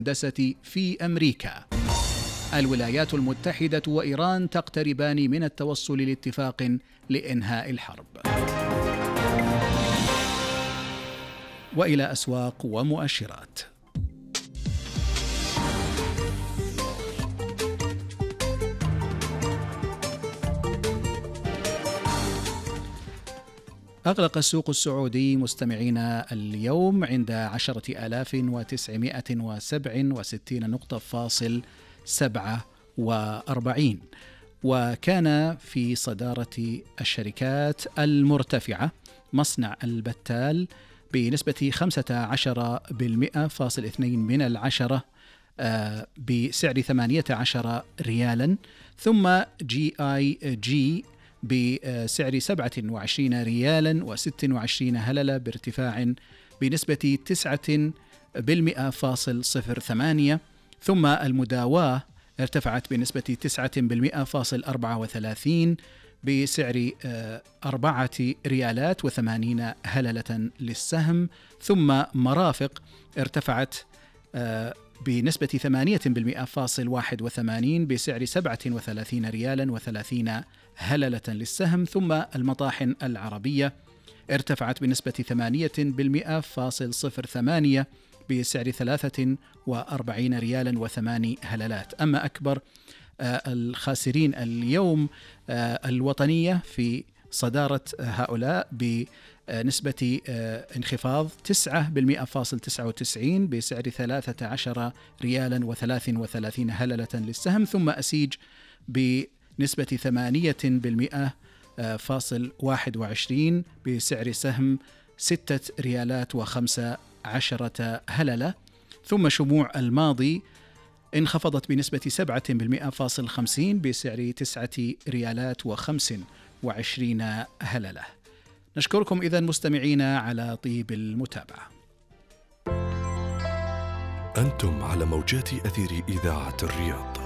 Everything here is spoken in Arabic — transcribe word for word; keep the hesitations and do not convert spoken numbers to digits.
المقدسة في أمريكا. الولايات المتحدة وإيران تقتربان من التوصل لاتفاق لإنهاء الحرب. وإلى أسواق ومؤشرات. أغلق السوق السعودي مستمعين اليوم عند عشرة آلاف وتسعمائة وسبعة وستين نقطة فاصل سبعة وأربعين، وكان في صدارة الشركات المرتفعة مصنع البتال بنسبة خمسة عشر بالمئة فاصل اثنين من العشرة بسعر ثمانية عشر ريالا، ثم جي آي جي بسعر سبعة وعشرين ريالا وست وعشرين هللة بارتفاع بنسبة تسعة بالمئة فاصل صفر ثمانية، ثم المداواة ارتفعت بنسبة تسعة بالمئة فاصل أربعة وثلاثين بسعر أربعة ريالات وثمانين هللة للسهم، ثم مرافق ارتفعت بنسبة ثمانية بالمئة فاصل واحد وثمانين بسعر سبعة وثلاثين ريالا وثلاثين هللة للسهم، ثم المطاحن العربية ارتفعت بنسبة ثمانية بالمئة فاصل صفر ثمانية بسعر ثلاثة وأربعين ريالا وثماني هللات. أما أكبر الخاسرين اليوم الوطنية في صدارة هؤلاء بنسبة انخفاض تسعة بالمئة فاصل تسعة وتسعين بسعر ثلاثة عشر ريالا وثلاث وثلاثين هللة للسهم، ثم أسيج بنسبة ثمانية بالمئة فاصل واحد وعشرين بسعر سهم ستة ريالات وخمسة عشرة هللة، ثم شموع الماضي انخفضت بنسبة سبعة بالمئة فاصل خمسين بسعر تسعة ريالات وخمس وعشرين هللة. نشكركم إذن مستمعينا على طيب المتابعة. أنتم على موجات أثير إذاعة الرياض.